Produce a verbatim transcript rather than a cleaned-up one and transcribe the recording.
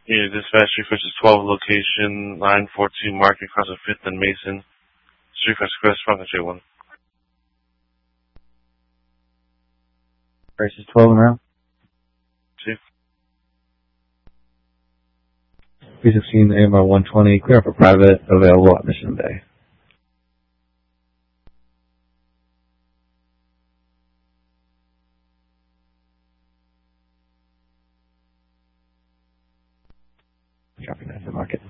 Yeah, dispatch Street versus twelve location, line fourteen market across the fifth and Mason. Street Express, Falcon J one. Versus twelve and round. See? three sixteen A M R one twenty, clear for private, available at Mission Bay. Dropping that to market.